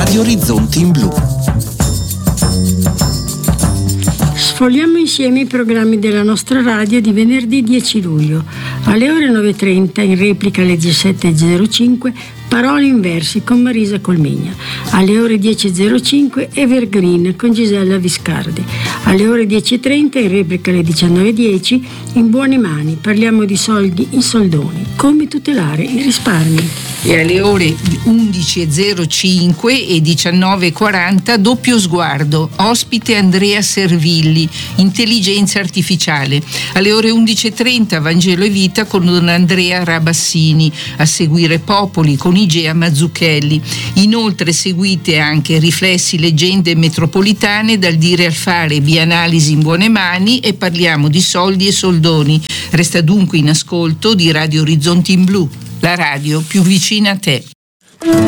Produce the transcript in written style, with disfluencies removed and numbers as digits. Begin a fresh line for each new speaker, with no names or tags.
Radio Orizzonti in Blu.
Sfogliamo insieme i programmi della nostra radio di venerdì 10 luglio. Alle ore 9.30, in replica alle 17.05, Parole in versi con Marisa Colmigna. Alle ore 10.05, Evergreen con Gisella Viscardi. Alle ore 10.30, in replica alle 19.10, In buone mani, parliamo di soldi in soldoni, come tutelare i risparmi.
E alle ore 11.05 e 19.40 Doppio sguardo, ospite Andrea Servilli, intelligenza artificiale. Alle ore 11.30 Vangelo e vita con Don Andrea Rabassini, a seguire Popoli con Igea Mazzucchelli. Inoltre seguite anche Riflessi, leggende metropolitane, dal dire al fare, Bianalisi in buone mani e parliamo di soldi e soldoni. Resta dunque in ascolto di Radio Orizzonti in Blu, la radio più vicina a te.